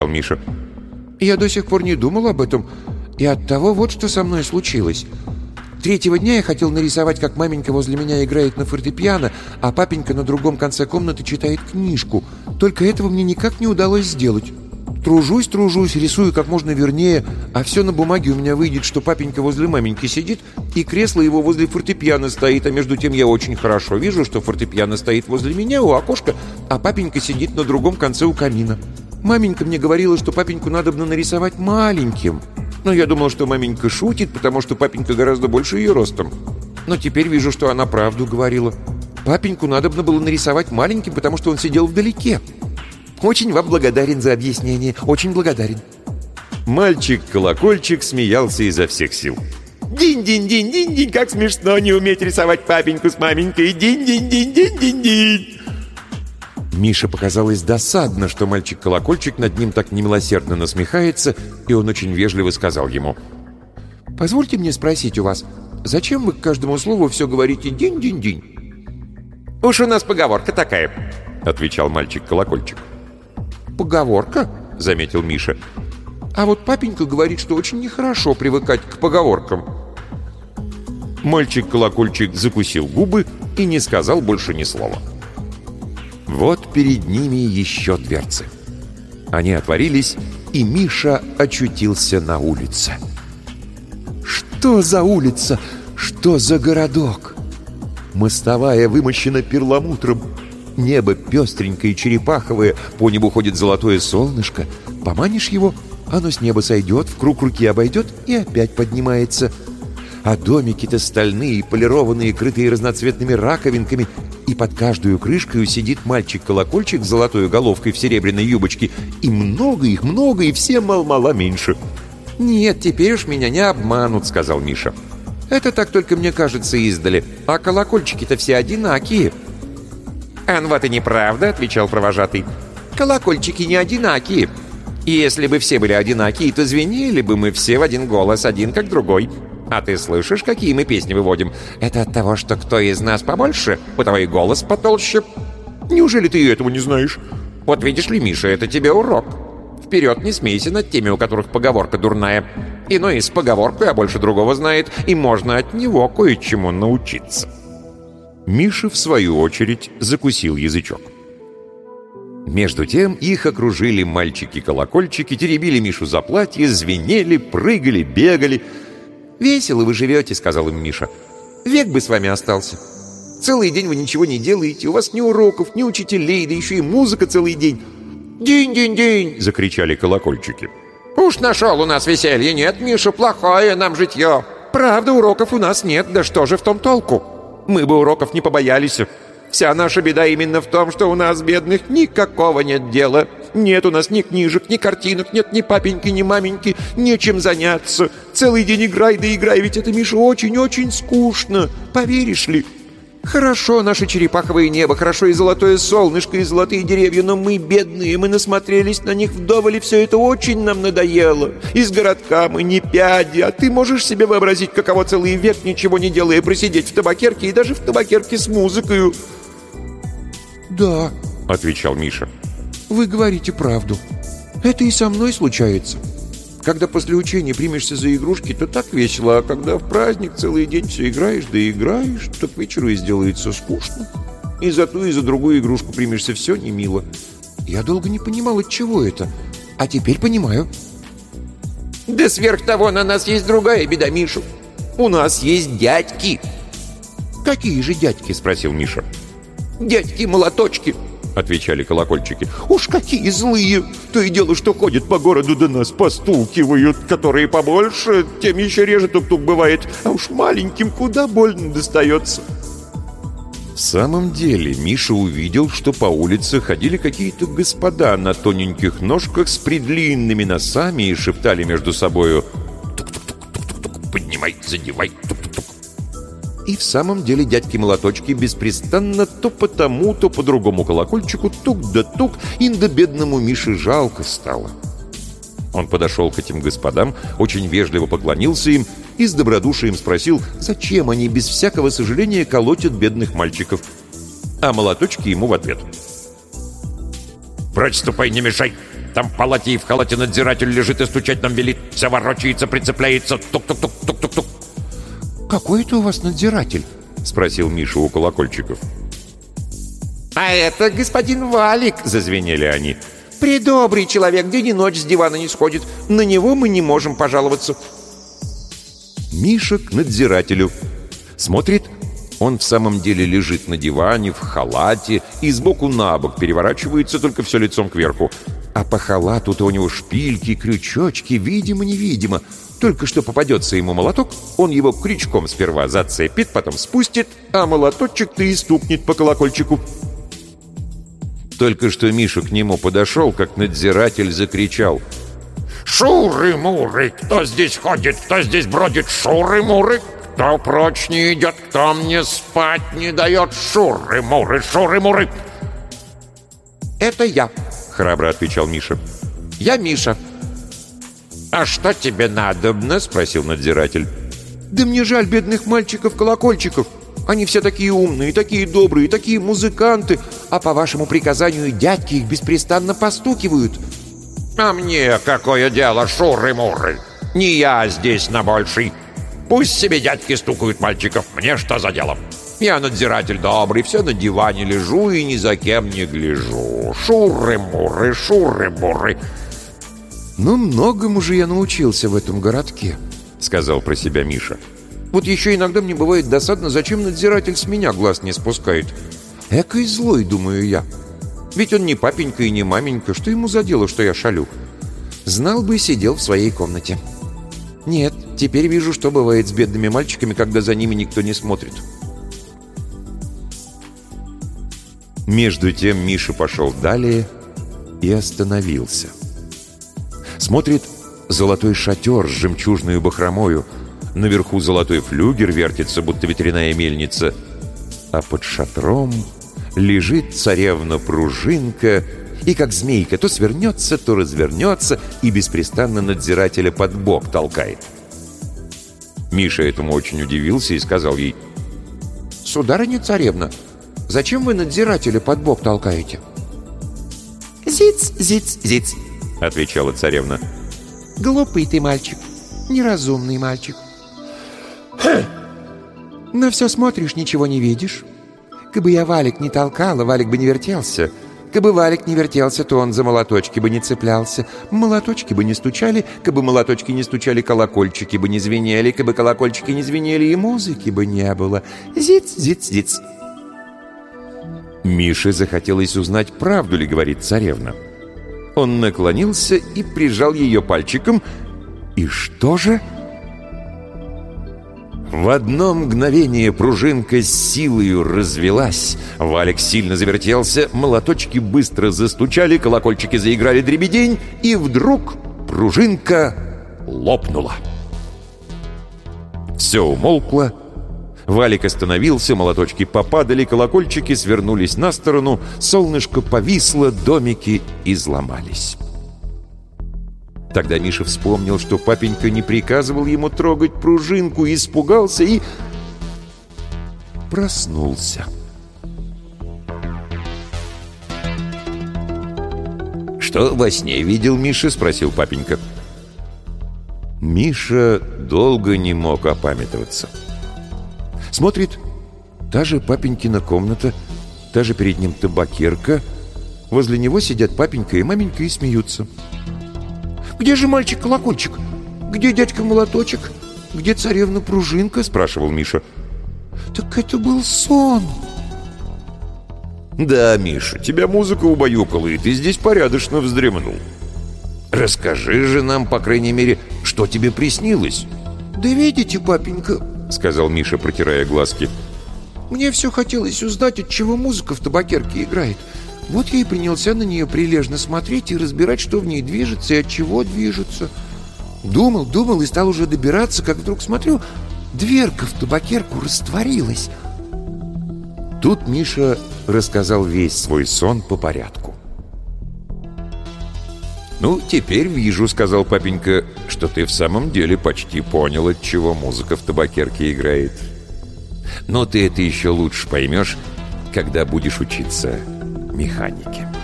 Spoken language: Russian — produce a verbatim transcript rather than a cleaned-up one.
Миша. «Я до сих пор не думал об этом, и оттого вот что со мной случилось. Третьего дня я хотел нарисовать, как маменька возле меня играет на фортепиано, а папенька на другом конце комнаты читает книжку. Только этого мне никак не удалось сделать. Тружусь, тружусь, рисую как можно вернее, а все на бумаге у меня выйдет, что папенька возле маменьки сидит, и кресло его возле фортепиано стоит, а между тем я очень хорошо вижу, что фортепиано стоит возле меня у окошка, а папенька сидит на другом конце у камина. Маменька мне говорила, что папеньку надобно нарисовать маленьким. Но я думал, что маменька шутит, потому что папенька гораздо больше ее ростом. Но теперь вижу, что она правду говорила. Папеньку надобно было нарисовать маленьким, потому что он сидел вдалеке. Очень вам благодарен за объяснение. Очень благодарен». Мальчик-колокольчик смеялся изо всех сил. «Динь-динь-динь-динь-динь, как смешно не уметь рисовать папеньку с маменькой! Динь-динь-динь-динь-динь-динь!» Мише показалось досадно, что мальчик-колокольчик над ним так немилосердно насмехается, и он очень вежливо сказал ему: «Позвольте мне спросить у вас, зачем вы к каждому слову все говорите «динь-динь-динь»?» «Уж у нас поговорка такая», — отвечал мальчик-колокольчик. «Поговорка?» — заметил Миша. «А вот папенька говорит, что очень нехорошо привыкать к поговоркам». Мальчик-колокольчик закусил губы и не сказал больше ни слова. Вот перед ними еще дверцы. Они отворились, и Миша очутился на улице. Что за улица? Что за городок? Мостовая вымощена перламутром. Небо пестренькое и черепаховое, по небу ходит золотое солнышко. Поманишь его, оно с неба сойдет, в круг руки обойдет и опять поднимается. А домики-то стальные, полированные, крытые разноцветными раковинками, и под каждую крышкой сидит мальчик-колокольчик с золотой головкой в серебряной юбочке, и много их, много, и все мал-мала меньше. «Нет, теперь уж меня не обманут», — сказал Миша. «Это так только мне кажется издали, а колокольчики-то все одинакие». «Ан, вот и неправда», — отвечал провожатый. «Колокольчики не одинакие. И если бы все были одинакие, то звенели бы мы все в один голос, один как другой. А ты слышишь, какие мы песни выводим? Это от того, что кто из нас побольше, у того и голос потолще. Неужели ты этого не знаешь? Вот видишь ли, Миша, это тебе урок. Вперед не смейся над теми, у которых поговорка дурная. Иной из поговорку, а больше другого знает, и можно от него кое-чему научиться». Миша, в свою очередь, закусил язычок. Между тем их окружили мальчики-колокольчики, теребили Мишу за платье, звенели, прыгали, бегали. «Весело вы живете», — сказал им Миша. «Век бы с вами остался. Целый день вы ничего не делаете, у вас ни уроков, ни учителей, да еще и музыка целый день». «Динь-динь-динь!» — закричали колокольчики. «Уж нашел у нас веселье! Нет, Миша, плохое нам житье! Правда, уроков у нас нет, да что же в том толку? Мы бы уроков не побоялись. Вся наша беда именно в том, что у нас, бедных, никакого нет дела. Нет у нас ни книжек, ни картинок, нет ни папеньки, ни маменьки, нечем заняться. Целый день играй да играй, ведь это, Миша, очень-очень скучно. Поверишь ли? Хорошо наше черепаховое небо, хорошо и золотое солнышко, и золотые деревья, но мы, бедные, мы насмотрелись на них вдоволь, и все это очень нам надоело. Из городка мы не пяди, а ты можешь себе вообразить, каково целый век, ничего не делая, просидеть в табакерке, и даже в табакерке с музыкою?» «Да», — отвечал Миша. «Вы говорите правду. Это и со мной случается. Когда после учения примешься за игрушки, то так весело, а когда в праздник целый день все играешь да играешь, то к вечеру и сделается скучно. И за ту, и за другую игрушку примешься, все не мило. Я долго не понимал, от чего это, а теперь понимаю». «Да сверх того на нас есть другая беда, Миша. У нас есть дядьки». «Какие же дядьки?» — спросил Миша. «Дядьки-молоточки», — отвечали колокольчики. «Уж какие злые! То и дело, что ходят по городу да нас постукивают, которые побольше, тем еще реже тук-тук бывает, а уж маленьким куда больно достается». В самом деле Миша увидел, что по улице ходили какие-то господа на тоненьких ножках с предлинными носами и шептали между собою: «Тук-тук-тук-тук-тук, поднимай, задевай, тук-тук-тук». И в самом деле дядьки-молоточки беспрестанно то по тому, то по другому колокольчику тук да тук, и до бедному Мише жалко стало. Он подошел к этим господам, очень вежливо поклонился им и с добродушием спросил, зачем они без всякого сожаления колотят бедных мальчиков. А молоточки ему в ответ: «Прочь ступай, не мешай! Там в палате и в халате надзиратель лежит и стучать нам велит. Все ворочается, прицепляется. Тук-тук-тук-тук-тук-тук. «Какой это у вас надзиратель?» — спросил Миша у колокольчиков. «А это господин Валик!» — Зазвенели они. «Предобрый человек, день и ночь с дивана не сходит. На него мы не можем пожаловаться». Миша к надзирателю. Смотрит, он в самом деле лежит на диване, в халате, и сбоку на бок переворачивается, только все лицом кверху. А по халату-то у него шпильки, крючочки, видимо-невидимо. Только что попадется ему молоток, он его крючком сперва зацепит, потом спустит, а молоточек-то и стукнет по колокольчику. Только что Миша к нему подошел, как надзиратель закричал: «Шуры-муры! Кто здесь ходит? Кто здесь бродит? Шуры-муры! Кто прочь не идет? Кто мне спать не дает? Шуры-муры! Шуры-муры!» «Это я», — храбро отвечал Миша. «Я Миша». «А что тебе надобно?» — спросил надзиратель. «Да мне жаль бедных мальчиков-колокольчиков. Они все такие умные, такие добрые, такие музыканты, а по вашему приказанию дядьки их беспрестанно постукивают». «А мне какое дело, шуры-муры? Не я здесь на больший. Пусть себе дядьки стукают мальчиков, мне что за дело? Я надзиратель добрый, все на диване лежу и ни за кем не гляжу. Шуры-муры, шуры-муры». «Ну, многому же я научился в этом городке», — сказал про себя Миша. «Вот еще иногда мне бывает досадно, зачем надзиратель с меня глаз не спускает. Экой злой, думаю я. Ведь он не папенька и не маменька, что ему за дело, что я шалю? Знал бы, сидел в своей комнате. Нет, теперь вижу, что бывает с бедными мальчиками, когда за ними никто не смотрит». Между тем Миша пошел далее и остановился. Смотрит, золотой шатер с жемчужной бахромою. Наверху золотой флюгер вертится, будто ветряная мельница. А под шатром лежит царевна-пружинка, и как змейка то свернется, то развернется, и беспрестанно надзирателя под бок толкает. Миша этому очень удивился и сказал ей: «Сударыня-царевна, зачем вы надзирателя под бок толкаете?» «Зиц, зиц, зиц», — отвечала царевна. «Глупый ты мальчик, неразумный мальчик. Хм. На все смотришь, ничего не видишь. Кабы я Валик не толкала, Валик бы не вертелся. Кабы Валик не вертелся, то он за молоточки бы не цеплялся. Молоточки бы не стучали, кабы молоточки не стучали, колокольчики бы не звенели, кабы колокольчики не звенели, и музыки бы не было. Зиц, зиц, зиц». Мише захотелось узнать, правду ли говорит царевна. Он наклонился и прижал ее пальчиком. И что же? В одно мгновение пружинка с силою развелась. Валик сильно завертелся, молоточки быстро застучали, колокольчики заиграли дребедень, и вдруг пружинка лопнула. Все умолкло. Валик остановился, молоточки попадали, колокольчики свернулись на сторону, солнышко повисло, домики изломались. Тогда Миша вспомнил, что папенька не приказывал ему трогать пружинку, испугался и проснулся. «Что во сне видел Миша?» — спросил папенька. Миша долго не мог опамятоваться. Смотрит, та же папенькина комната, та же перед ним табакерка. Возле него сидят папенька и маменька и смеются. «Где же мальчик-колокольчик? Где дядька-молоточек? Где царевна-пружинка?» — спрашивал Миша. «Так это был сон». «Да, Миша, тебя музыка убаюкала, и ты здесь порядочно вздремнул. Расскажи же нам, по крайней мере, что тебе приснилось». «Да видите, папенька», — сказал Миша, протирая глазки, «мне все хотелось узнать, от чего музыка в табакерке играет. Вот я и принялся на нее прилежно смотреть и разбирать, что в ней движется и от чего движется. Думал, думал и стал уже добираться, как вдруг смотрю, дверка в табакерку растворилась». Тут Миша рассказал весь свой сон по порядку. «Ну, теперь вижу, — сказал папенька, — что ты в самом деле почти понял, от чего музыка в табакерке играет. Но ты это еще лучше поймешь, когда будешь учиться механике».